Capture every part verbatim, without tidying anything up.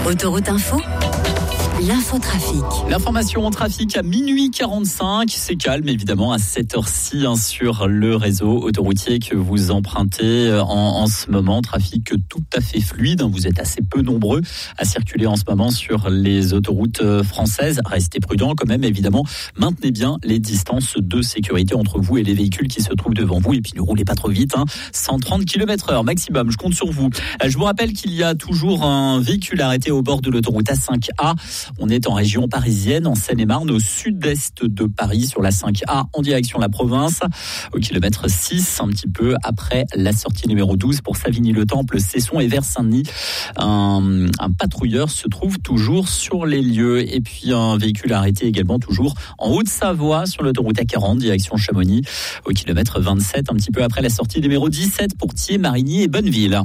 Autoroute Info, l'infotrafic. L'information en trafic à minuit quarante-cinq. C'est calme évidemment à cette heure-ci hein, sur le réseau autoroutier que vous empruntez en, en ce moment. Trafic tout à fait fluide. Vous êtes assez peu nombreux à circuler en ce moment sur les autoroutes françaises. Restez prudents quand même évidemment. Maintenez bien les distances de sécurité entre vous et les véhicules qui se trouvent devant vous. Et puis ne roulez pas trop vite. Hein. cent trente kilomètres heure maximum. Je compte sur vous. Je vous rappelle qu'il y a toujours un véhicule arrêté au bord de l'autoroute A cinq A. On est en région parisienne, en Seine-et-Marne, au sud-est de Paris, sur la cinq A, en direction de la province, au kilomètre six, un petit peu après la sortie numéro douze pour Savigny-le-Temple, Cesson et vers Saint-Denis. Un, un patrouilleur se trouve toujours sur les lieux. Et puis un véhicule arrêté également toujours en Haute-Savoie, sur l'autoroute A quarante, direction Chamonix, au kilomètre vingt-sept, un petit peu après la sortie numéro dix-sept pour Thiers, Marigny et Bonneville.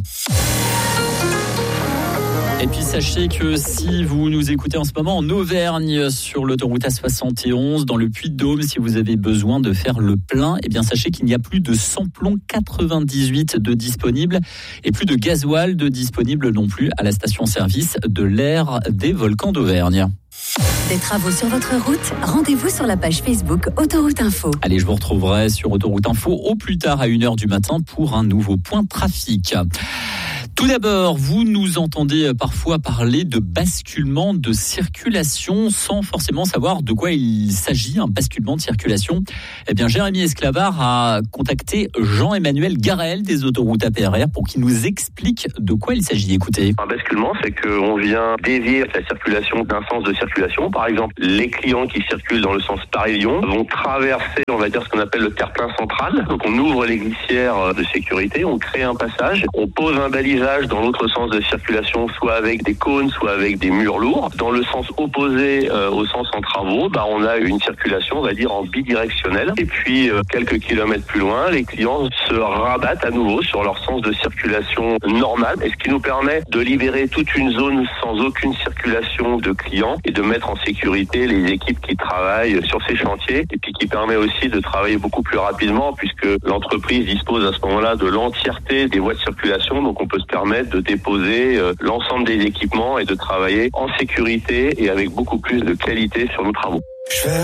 Et puis sachez que si vous nous écoutez en ce moment en Auvergne sur l'autoroute A soixante et onze dans le Puy-de-Dôme, si vous avez besoin de faire le plein, eh bien sachez qu'il n'y a plus de samplon quatre-vingt-dix-huit de disponibles et plus de gasoil de disponible non plus à la station-service de l'aire des volcans d'Auvergne. Des travaux sur votre route, rendez-vous sur la page Facebook Autoroute Info. Allez, je vous retrouverai sur Autoroute Info au plus tard à une heure du matin pour un nouveau point trafic. Tout d'abord, vous nous entendez parfois parler de basculement de circulation sans forcément savoir de quoi il s'agit, un basculement de circulation. Eh bien, Jérémy Esclavard a contacté Jean-Emmanuel Garel des autoroutes A P R R pour qu'il nous explique de quoi il s'agit. Écoutez. Un basculement, c'est qu'on vient dévier la circulation d'un sens de circulation. Par exemple, les clients qui circulent dans le sens Paris-Lyon vont traverser, on va dire, ce qu'on appelle le terre-plein central. Donc, on ouvre les glissières de sécurité, on crée un passage, on pose un balisage dans l'autre sens de circulation, soit avec des cônes, soit avec des murs lourds. Dans le sens opposé euh, au sens en travaux, bah, on a une circulation, on va dire, en bidirectionnelle. Et puis, euh, quelques kilomètres plus loin, les clients se rabattent à nouveau sur leur sens de circulation normale, et ce qui nous permet de libérer toute une zone sans aucune circulation de clients et de mettre en sécurité les équipes qui travaillent sur ces chantiers, et puis qui permet aussi de travailler beaucoup plus rapidement puisque l'entreprise dispose à ce moment-là de l'entièreté des voies de circulation, donc on peut se permettre de déposer euh, l'ensemble des équipements et de travailler en sécurité et avec beaucoup plus de qualité sur nos travaux.